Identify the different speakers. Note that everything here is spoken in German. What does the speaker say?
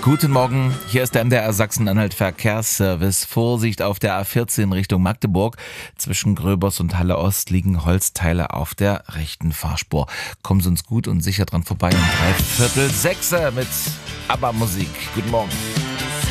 Speaker 1: Guten Morgen, hier ist der MDR Sachsen-Anhalt Verkehrsservice. Vorsicht auf der A14 Richtung Magdeburg. Zwischen Gröbers und Halle Ost liegen Holzteile auf der rechten Fahrspur. Kommen Sie uns gut und sicher dran vorbei um 5:45 mit ABBA-Musik. Guten Morgen.